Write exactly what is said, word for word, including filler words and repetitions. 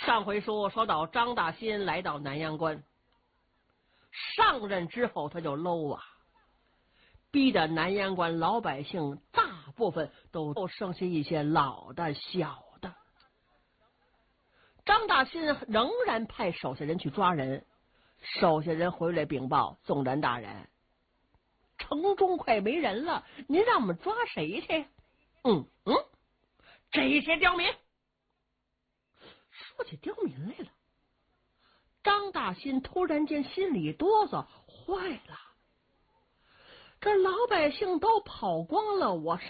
上回书说到张大新来到南阳关，上任之后他就搂啊，逼得南阳关老百姓大部分都剩下一些老的小的。张大新仍然派手下人去抓人，手下人回来禀报总督大人，城中快没人了，您让我们抓谁去？嗯嗯，这些刁民。说起刁民来了，张大新突然间心里哆嗦，坏了，这老百姓都跑光了，我上